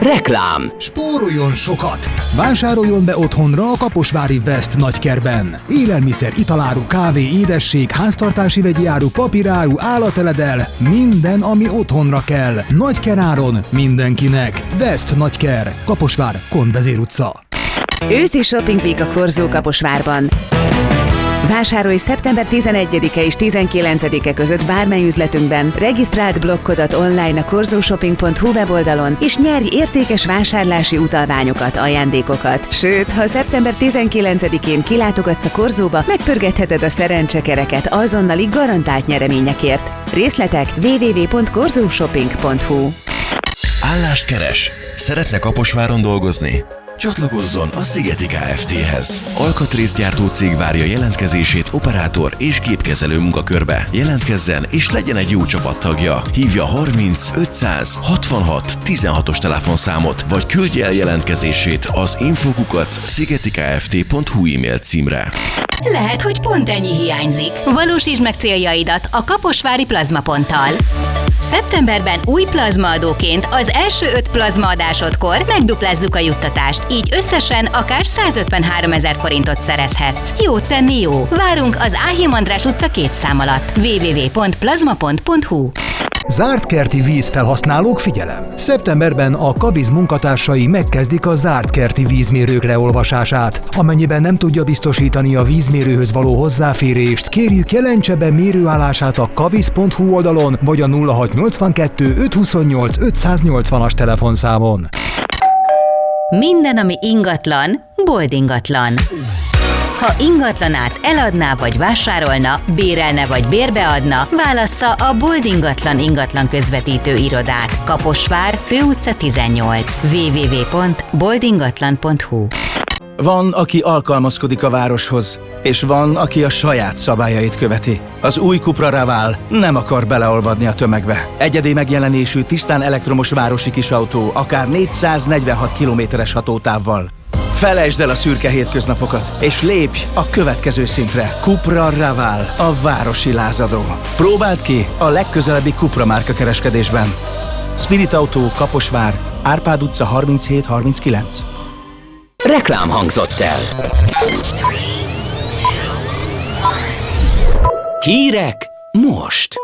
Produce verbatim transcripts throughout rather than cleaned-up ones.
Reklám. Spóroljon sokat! Vásároljon be otthonra a kaposvári West nagykertben. Élelmiszer, italáru, kávé, édesség, háztartási vegyi áru, papíráru, állateledel, minden, ami otthonra kell. Nagykeráron mindenkinek. West Nagyker, Kaposvár, Konvezér utca. Őszi Shopping Week a Korzó Kaposvárban. Vásárolj szeptember tizenegyedike és tizenkilencedike között bármely üzletünkben, regisztráld blokkodat online a korzóshopping pont hu weboldalon, és nyerj értékes vásárlási utalványokat, ajándékokat. Sőt, ha szeptember tizenkilencedikén kilátogatsz a Korzóba, megpörgetheted a szerencsekereket azonnali garantált nyereményekért. Részletek double-u double-u double-u pont korzóshopping pont hu. Állást keres? Szeretne Kaposváron dolgozni? Csatlakozzon a Szigeti Kft-hez. Alkatrészgyártó cég várja jelentkezését operátor és gépkezelő munkakörbe. Jelentkezzen és legyen egy jó csapattagja. Hívja harminc ötszáz hatvanhat tizenhatos telefonszámot, vagy küldje el jelentkezését az info kukac szigetikft pont hu e-mail címre. Lehet, hogy pont ennyi hiányzik. Valósítsd meg céljaidat a Kaposvári Plazmaponttal. Szeptemberben új plazmaadóként az első öt plazmaadásodkor megduplázzuk a juttatást, így összesen akár százötvenháromezer forintot szerezhetsz. Jót tenni jó! Várunk az Áhim András utca két szám alatt. double-u double-u double-u pont plazmapont pont hu. Zárt kerti vízfelhasználók, figyelem! Szeptemberben a Kabiz munkatársai megkezdik a zárt kerti vízmérők leolvasását. Amennyiben nem tudja biztosítani a vízmérőhöz való hozzáférést, kérjük jelentse be mérőállását a kabiz pont hu oldalon, vagy a nulla hat nyolcvankettő ötszázhuszonnyolc ötszáznyolcvanas telefonszámon. Minden, ami ingatlan, boldingatlan. Ha ingatlanát eladná vagy vásárolna, bérelne vagy bérbeadna, válassza a Bold Ingatlan ingatlan közvetítő irodát. Kaposvár, Főutca tizennyolc. double-u double-u double-u pont bold ingatlan pont hu. Van, aki alkalmazkodik a városhoz, és van, aki a saját szabályait követi. Az új Cupra Raval nem akar beleolvadni a tömegbe. Egyedi megjelenésű, tisztán elektromos városi kisautó, akár négyszáznegyvenhat kilométeres hatótávval. Felejtsd el a szürke hétköznapokat, és lépj a következő szintre. Cupra Raval, a városi lázadó. Próbáld ki a legközelebbi Cupra márka kereskedésben. Spirit Autó, Kaposvár, Árpád utca harminchét harminckilenc. Reklám hangzott el. Hírek most.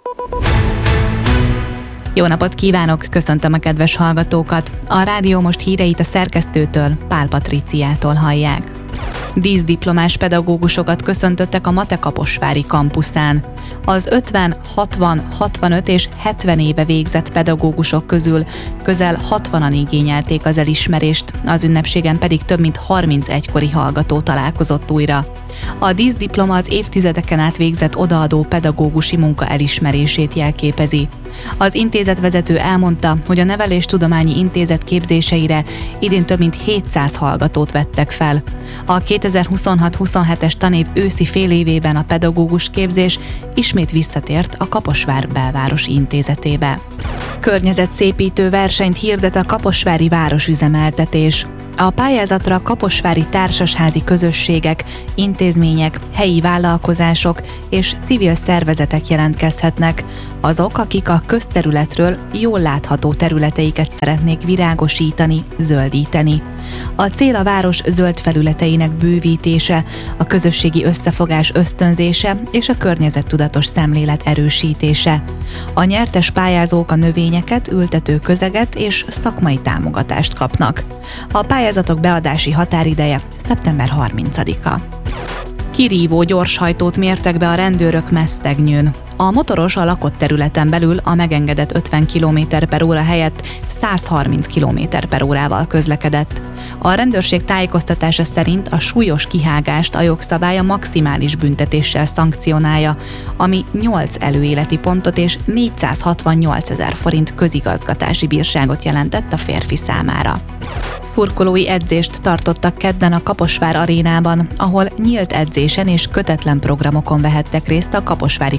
Jó napot kívánok, köszöntöm a kedves hallgatókat. A Rádió Most híreit a szerkesztőtől, Pál Patriciától hallják. Díszdiplomás pedagógusokat köszöntöttek a Mate Kaposvári kampuszán. Az ötven, hatvan, hatvanöt és hetven éve végzett pedagógusok közül közel hatvanan igényelték az elismerést, az ünnepségen pedig több mint harminc egykori hallgató találkozott újra. A díszdiploma az évtizedeken át végzett odaadó pedagógusi munka elismerését jelképezi. Az intézetvezető elmondta, hogy a Neveléstudományi Intézet képzéseire idén több mint hétszáz hallgatót vettek fel. A kétezer-huszonhat huszonhetes tanév őszi fél évében a pedagógus képzés ismét visszatért a Kaposvár belvárosi intézetébe. Környezetszépítő versenyt hirdet a kaposvári városüzemeltetés. A pályázatra kaposvári társasházi közösségek, intézmények, helyi vállalkozások és civil szervezetek jelentkezhetnek. Azok, akik a közterületről jól látható területeiket szeretnék virágosítani, zöldíteni. A cél a város zöld felületeinek bővítése, a közösségi összefogás ösztönzése és a környezettudatos szemlélet erősítése. A nyertes pályázók a növényeket, ültető közeget és szakmai támogatást kapnak. A pályázatok beadási határideje szeptember harmincadika. Kirívó gyorshajtót mértek be a rendőrök Mesztegnyőn. A motoros a lakott területen belül a megengedett ötven kilométer per óra helyett száz harminc kilométer per órával közlekedett. A rendőrség tájékoztatása szerint a súlyos kihágást a jogszabály a maximális büntetéssel szankcionálja, ami nyolc előéleti pontot és négyszázhatvannyolcezer forint közigazgatási bírságot jelentett a férfi számára. Szurkolói edzést tartottak kedden a Kaposvár arénában, ahol nyílt edzésen és kötetlen programokon vehettek részt a kaposvári kosárlabda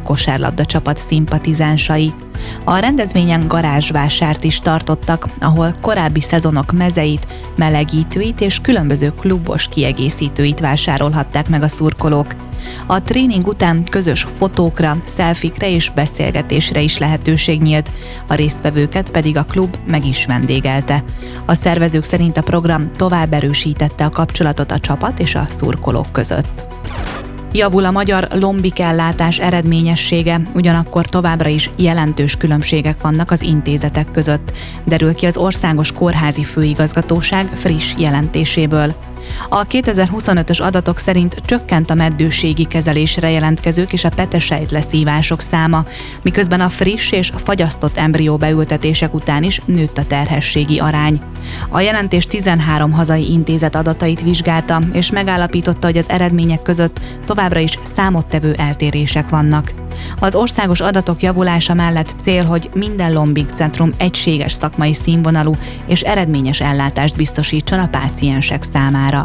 kézilabda csapat szimpatizánsai. A rendezvényen garázsvásárt is tartottak, ahol korábbi szezonok mezeit, melegítőit és különböző klubos kiegészítőit vásárolhatták meg a szurkolók. A tréning után közös fotókra, szelfikre és beszélgetésre is lehetőség nyílt, a résztvevőket pedig a klub meg is vendégelte. A szervezők szerint a program tovább erősítette a kapcsolatot a csapat és a szurkolók között. Javul a magyar lombikellátás eredményessége, ugyanakkor továbbra is jelentős különbségek vannak az intézetek között, derül ki az Országos Kórházi Főigazgatóság friss jelentéséből. A kétezer-huszonötös adatok szerint csökkent a meddőségi kezelésre jelentkezők és a petesejt leszívások száma, miközben a friss és fagyasztott embrió beültetések után is nőtt a terhességi arány. A jelentés tizenhárom hazai intézet adatait vizsgálta, és megállapította, hogy az eredmények között továbbra is számottevő eltérések vannak. Az országos adatok javulása mellett cél, hogy minden Lombik Centrum egységes szakmai színvonalú és eredményes ellátást biztosítson a páciensek számára.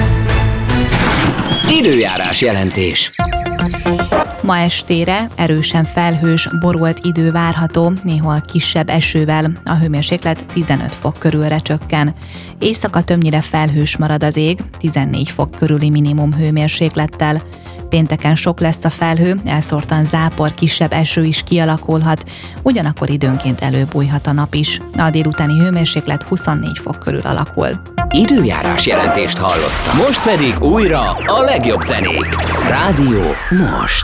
Időjárás jelentés. Ma estére erősen felhős, borult idő várható, néhol kisebb esővel, a hőmérséklet tizenöt fok körülre csökken. Éjszaka többnyire felhős marad az ég, tizennégy fok körüli minimum hőmérséklettel. Pénteken sok lesz a felhő, elszórtan zápor, kisebb eső is kialakulhat, ugyanakkor időnként előbújhat a nap is. A délutáni hőmérséklet huszonnégy fok körül alakul. Időjárás jelentést hallottam. Most pedig újra a legjobb zenék. Rádió Most.